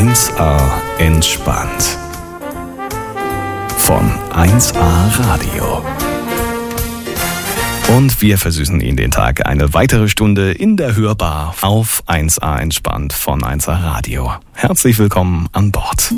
1A entspannt. Von 1A Radio. Und wir versüßen Ihnen den Tag eine weitere Stunde in der Hörbar auf 1A entspannt von 1A Radio. Herzlich willkommen an Bord.